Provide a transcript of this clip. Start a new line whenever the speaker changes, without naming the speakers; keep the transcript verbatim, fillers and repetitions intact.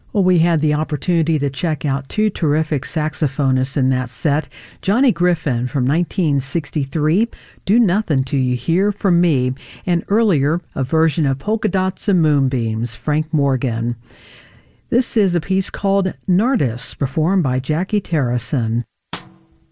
Well, we had the opportunity to check out two terrific saxophonists in that set. Johnny Griffin from nineteen sixty-three, Do Nothing Till You Hear From Me, and earlier, a version of Polka Dots and Moonbeams, Frank Morgan. This is a piece called Nardis, performed by Jackie Terrison.